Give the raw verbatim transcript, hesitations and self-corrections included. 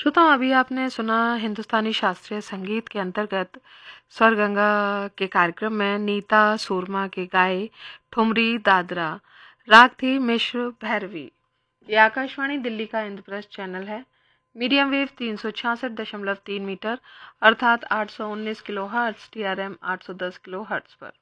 श्रोताओं, अभी आपने सुना हिंदुस्तानी शास्त्रीय संगीत के अंतर्गत स्वर गंगा के कार्यक्रम में नीता सूरमा के गाए ठुमरी दादरा। राग थी मिश्र भैरवी। ये आकाशवाणी दिल्ली का इंद्रप्रस्थ चैनल है। मीडियम वेव तीन सौ छियासठ दशमलव तीन मीटर अर्थात आठ सौ उन्नीस kilo hertz, T R M आठ सौ दस किलो हर्ट्ज पर।